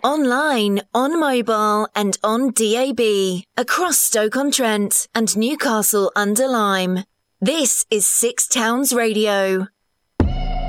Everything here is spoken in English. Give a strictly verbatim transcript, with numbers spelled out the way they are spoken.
Online, on mobile and on D A B. Across Stoke-on-Trent and Newcastle under Lyme. This is Six Towns Radio.